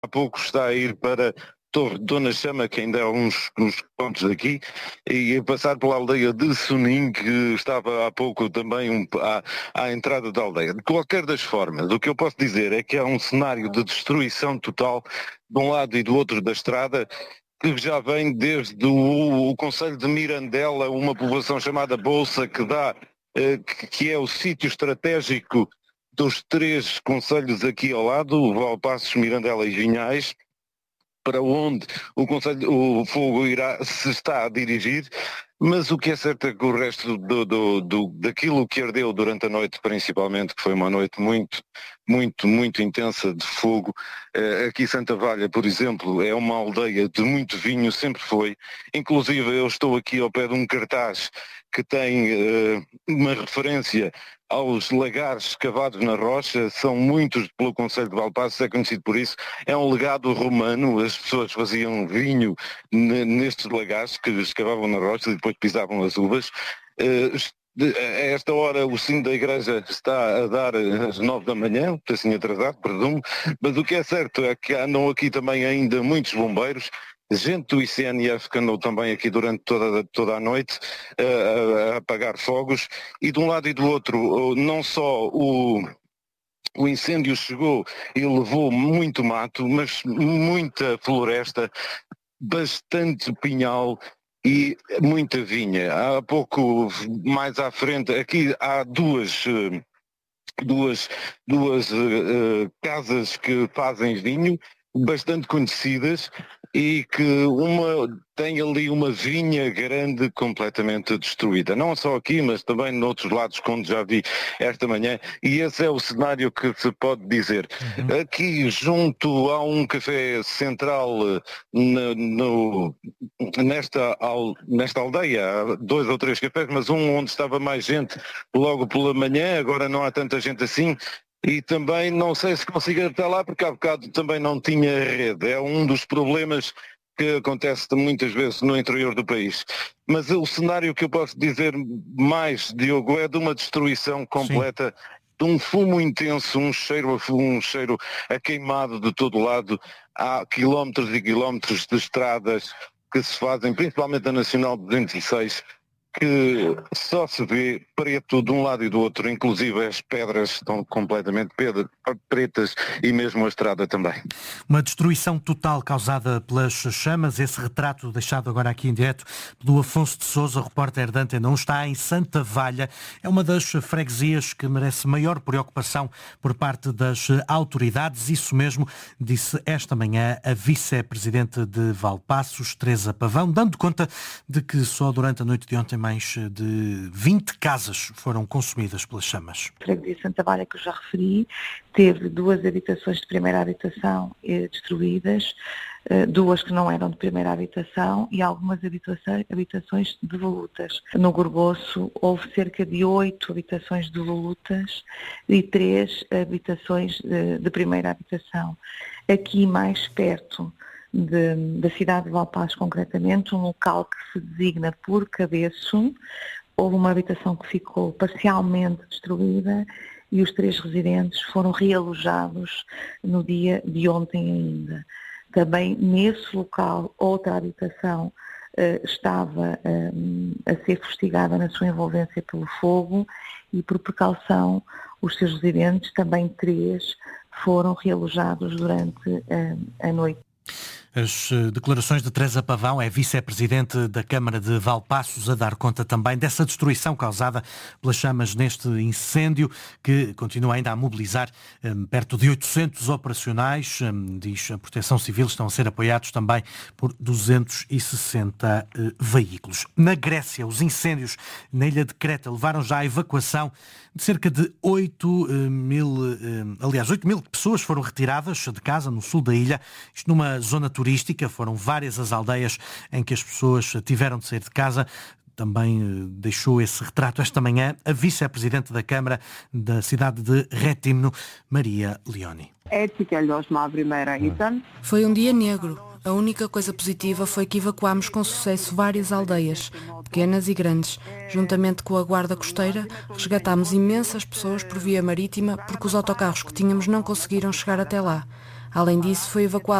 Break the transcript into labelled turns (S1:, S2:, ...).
S1: há pouco está a ir para Torre de Dona Chama, que ainda é uns pontos daqui, e a passar pela aldeia de Sonim, que estava há pouco também à entrada da aldeia. De qualquer das formas, o que eu posso dizer é que há um cenário de destruição total de um lado e do outro da estrada, que já vem desde o Concelho de Mirandela, uma povoação chamada Bolsa, que é o sítio estratégico dos três concelhos aqui ao lado, o Valpaços, Mirandela e Vinhais, para onde o fogo se está a dirigir, mas o que é certo é que o resto daquilo que ardeu durante a noite, principalmente, que foi uma noite muito, muito, muito intensa de fogo, aqui Santa Valha, por exemplo, é uma aldeia de muito vinho, sempre foi, inclusive eu estou aqui ao pé de um cartaz que tem uma referência aos lagares escavados na rocha, são muitos pelo Concelho de Valpaços, é conhecido por isso, é um legado romano, as pessoas faziam vinho nestes lagares que escavavam na rocha e depois pisavam as uvas. A esta hora o sino da igreja está a dar às 9 da manhã, assim atrasado, presumo, mas o que é certo é que andam aqui também ainda muitos bombeiros, gente do ICNF que andou também aqui durante toda a noite a apagar fogos, e de um lado e do outro não só o incêndio chegou e levou muito mato, mas muita floresta, bastante pinhal e muita vinha. Há pouco mais à frente, aqui há duas casas que fazem vinho, bastante conhecidas, e que uma tem ali uma vinha grande completamente destruída. Não só aqui, mas também noutros lados, como já vi esta manhã, e esse é o cenário que se pode dizer. Aqui junto há um café central nesta aldeia, há 2 ou 3 cafés, mas um onde estava mais gente logo pela manhã, agora não há tanta gente assim. E também não sei se consigo estar lá, porque há bocado também não tinha rede. É um dos problemas que acontece muitas vezes no interior do país. Mas o cenário que eu posso dizer mais, Diogo, é de uma destruição
S2: Sim.
S1: completa, de um fumo intenso, um cheiro a queimado de todo lado. Há quilómetros e quilómetros de estradas que se fazem, principalmente a Nacional 206, que só se vê preto de um lado e do outro, inclusive as pedras estão completamente pretas e mesmo a estrada também.
S2: Uma destruição total causada pelas chamas. Esse retrato deixado agora aqui em direto pelo Afonso de Sousa, repórter da Antena 1, está em Santa Valha. É uma das freguesias que merece maior preocupação por parte das autoridades. Isso mesmo disse esta manhã a vice-presidente de Valpaços, Teresa Pavão, dando conta de que só durante a noite de ontem mais de 20 casas foram consumidas pelas chamas.
S3: A freguesia de Santa Valha, que eu já referi, teve 2 habitações de primeira habitação destruídas, 2 que não eram de primeira habitação e algumas habitações devolutas. No Gorgoço houve cerca de 8 habitações devolutas e 3 habitações de primeira habitação. Aqui mais perto da cidade de Valpaços, concretamente, um local que se designa por Cabeço, houve uma habitação que ficou parcialmente destruída e os 3 residentes foram realojados no dia de ontem ainda. Também nesse local outra habitação estava a ser fustigada na sua envolvência pelo fogo e por precaução os seus residentes, também 3, foram realojados durante a noite.
S2: As declarações de Teresa Pavão, é vice-presidente da Câmara de Valpaços, a dar conta também dessa destruição causada pelas chamas neste incêndio, que continua ainda a mobilizar perto de 800 operacionais. Diz a Proteção Civil, estão a ser apoiados também por 260 veículos. Na Grécia, os incêndios na ilha de Creta levaram já à evacuação de cerca de 8 mil pessoas foram retiradas de casa no sul da ilha, isto numa zona turística. Foram várias as aldeias em que as pessoas tiveram de sair de casa. Também deixou esse retrato esta manhã a vice-presidente da Câmara da cidade de Rétimno, Maria Leoni.
S4: Foi um dia negro. A única coisa positiva foi que evacuámos com sucesso várias aldeias, pequenas e grandes. Juntamente com a Guarda Costeira, resgatámos imensas pessoas por via marítima porque os autocarros que tínhamos não conseguiram chegar até lá. Além disso, foi evacuado